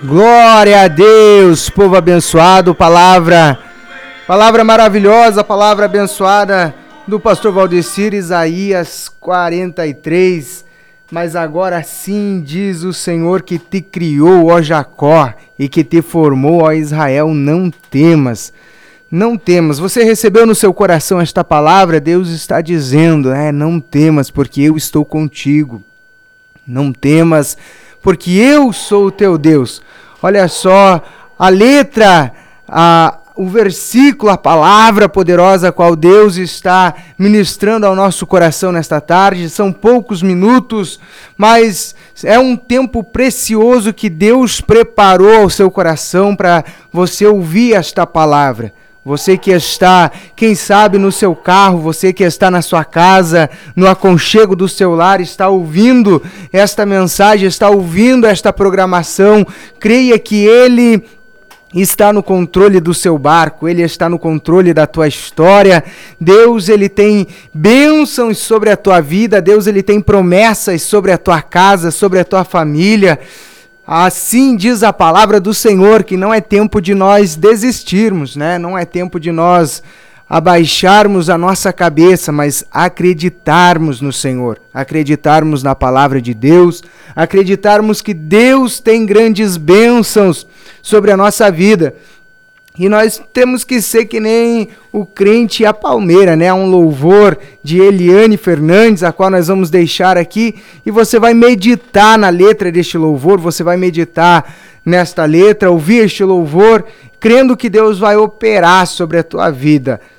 Glória a Deus, povo abençoado, palavra maravilhosa, palavra abençoada do pastor Valdecir, Isaías 43. Mas agora sim diz o Senhor que te criou, ó Jacó, e que te formou, ó Israel, não temas. Não temas. Você recebeu no seu coração esta palavra? Deus está dizendo, não temas, porque eu estou contigo. Não temas, porque eu sou o teu Deus. Olha só, a letra, o versículo, a palavra poderosa a qual Deus está ministrando ao nosso coração nesta tarde. São poucos minutos, mas é um tempo precioso que Deus preparou ao seu coração para você ouvir esta palavra. Você que está, quem sabe, no seu carro, você que está na sua casa, no aconchego do seu lar, está ouvindo esta mensagem, está ouvindo esta programação, creia que Ele está no controle do seu barco, Ele está no controle da tua história. Deus, Ele tem bênçãos sobre a tua vida, Deus, Ele tem promessas sobre a tua casa, sobre a tua família. Assim diz a palavra do Senhor, que não é tempo de nós desistirmos, não é tempo de nós abaixarmos a nossa cabeça, mas acreditarmos no Senhor, acreditarmos na palavra de Deus, acreditarmos que Deus tem grandes bênçãos sobre a nossa vida. E nós temos que ser que nem o crente e a palmeira, um louvor de Eliane Fernandes, a qual nós vamos deixar aqui, e você vai meditar na letra deste louvor, você vai meditar nesta letra, ouvir este louvor, crendo que Deus vai operar sobre a tua vida.